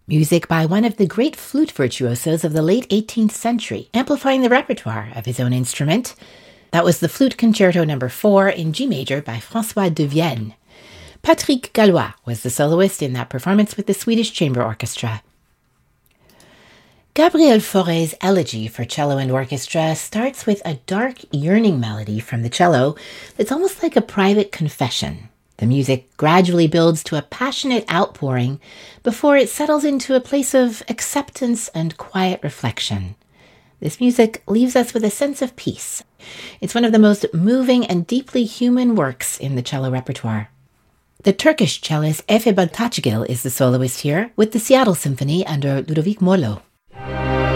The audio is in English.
music by one of the great flute virtuosos of the late 18th century, amplifying the repertoire of his own instrument. That was the Flute Concerto No. 4 in G major by François de Vienne. Patrick Gallois was the soloist in that performance with the Swedish Chamber Orchestra. Gabriel Fauré's Elegy for Cello and Orchestra starts with a dark, yearning melody from the cello that's almost like a private confession. The music gradually builds to a passionate outpouring before it settles into a place of acceptance and quiet reflection. This music leaves us with a sense of peace. It's one of the most moving and deeply human works in the cello repertoire. The Turkish cellist Efe Baltacıgil is the soloist here with the Seattle Symphony under Ludovic Mollo.